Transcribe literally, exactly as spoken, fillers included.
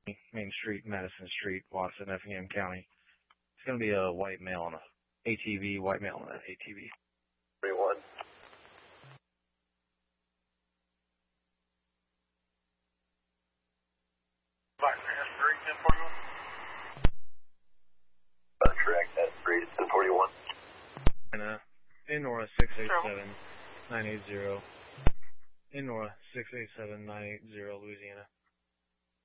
Main Street, Madison Street, Watson, Effingham County. It's going to be a white male on a A T V, white male on an A T V. three one. Correct, that's three to ten forty-one. And uh, Innora six eight seven nine eight zero. Innora six eight seven nine eight zero, Louisiana.